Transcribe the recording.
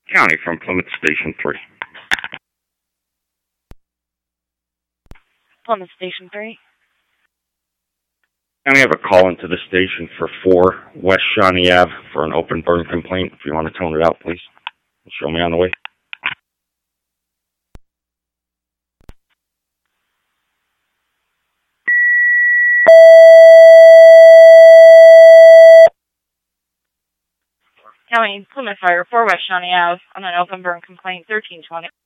County from Plymouth Station 3. Plymouth Station 3. And we have a call into the station for 4 West Shawnee Ave for an open burn complaint. If you want to tone it out, please. Show me on the way. County Plymouth Fire, 4 West Shawnee Ave, on an open burn complaint, 1320.